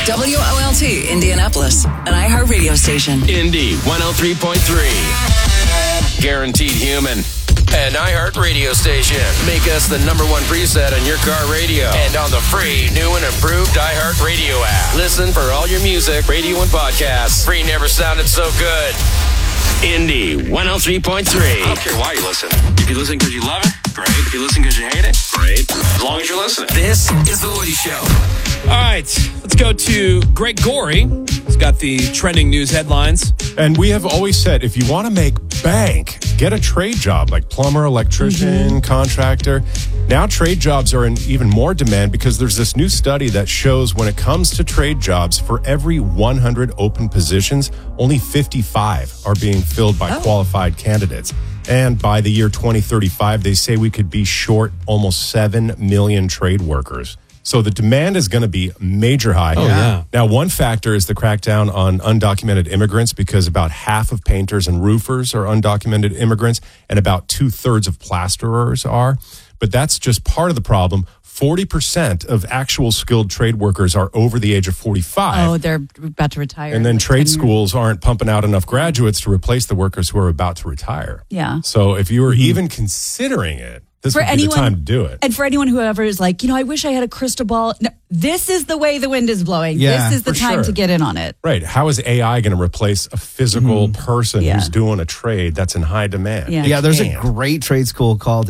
WOLT Indianapolis, an iHeart radio station. Indy 103.3. Guaranteed human. An iHeart radio station. Make us the number one preset on your car radio and on the free new and improved iHeart radio app. Listen for all your music, radio, and podcasts. Free never sounded so good. Indy 103.3. I don't care why you listen. If you listen because you love it, great. If you listen because you hate it, great. As long as you're listening. This is The Woody Show. All right, let's go to Greg Gorey. He's got the trending news headlines. And we have always said, if you want to make bank, get a trade job like plumber, electrician, contractor. Now trade jobs are in even more demand because there's this new study that shows when it comes to trade jobs, for every 100 open positions, only 55 are being filled by qualified candidates. And by the year 2035, they say we could be short almost 7 million trade workers. So the demand is going to be major high. Oh, yeah. Now, one factor is the crackdown on undocumented immigrants, because about half of painters and roofers are undocumented immigrants, and about 2/3 of plasterers are. But that's just part of the problem. 40% of actual skilled trade workers are over the age of 45. Oh, they're about to retire. And then trade schools aren't pumping out enough graduates to replace the workers who are about to retire. Yeah. So if you were even considering it, this would be the time to do it. And for anyone whoever is like, I wish I had a crystal ball. No, this is the way the wind is blowing. Yeah, this is the time to get in on it. Right. How is AI going to replace a physical person who's doing a trade that's in high demand? Yeah, there's a great trade school called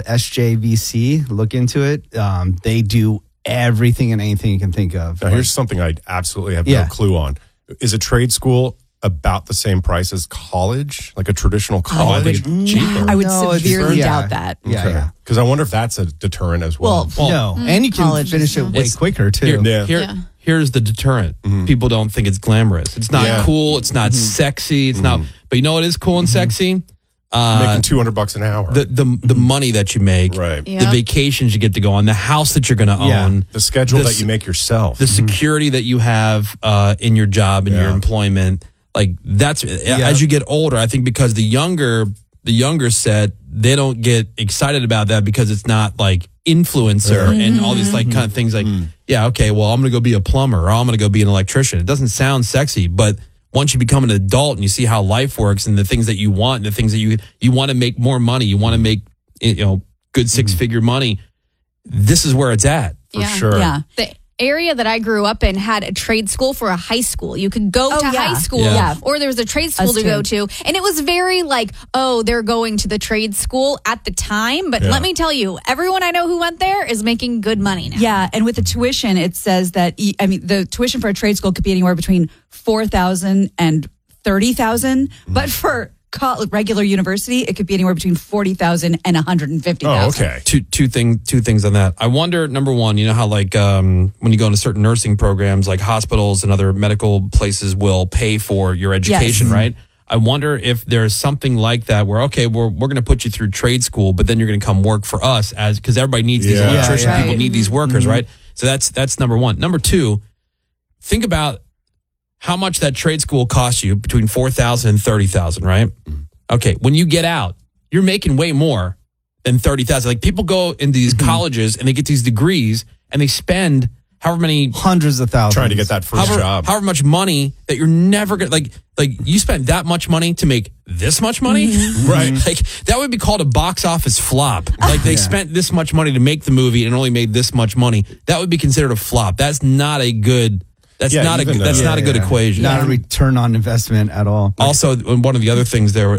SJVC. Look into it. They do everything and anything you can think of. Now, here's something I absolutely have no clue on. Is a trade school about the same price as college, like a traditional college? Cheaper. I would severely doubt that. Yeah. Because I wonder if that's a deterrent as well. No. And you can finish it way quicker, too. Here's the deterrent. People don't think it's glamorous. It's not cool. It's not sexy. It's not. But you know what is cool and sexy? Making $200 an hour. The money that you make, right? The vacations you get to go on, the house that you're going to own, the schedule that you make yourself, the security that you have in your job and your employment. Like that's as you get older, I think, because the younger set, they don't get excited about that because it's not like influencer and all these like kind of things like, okay, well, I'm going to go be a plumber or I'm going to go be an electrician. It doesn't sound sexy, but once you become an adult and you see how life works and the things that you want and the things that you want to make more money, you want to make, good 6-figure money. This is where it's at. For sure. Yeah. The area that I grew up in had a trade school for a high school. You could go to high school or there was a trade school to go to. And it was very like, they're going to the trade school at the time. But let me tell you, everyone I know who went there is making good money now. Yeah. And with the tuition, it says that, the tuition for a trade school could be anywhere between $4,000 and $30,000. But for regular university, it could be anywhere between $40,000 and $150,000. Oh, okay. Two things on that. I wonder, number one, you know how like when you go into certain nursing programs, like hospitals and other medical places will pay for your education, right? I wonder if there's something like that where, okay, we're going to put you through trade school, but then you're going to come work for us because everybody needs these electricians. People need these workers, right? So that's number one. Number two, think about how much that trade school costs you, between $4,000 and $30,000, right? Okay, when you get out, you're making way more than $30,000. Like people go into these colleges and they get these degrees and they spend however many hundreds of thousands trying to get that first job. However much money that you're never gonna like you spent that much money to make this much money, right? Like that would be called a box office flop. Like they spent this much money to make the movie and only made this much money. That would be considered a flop. That's not a good. That's not a good equation. Not a return on investment at all. Also, one of the other things there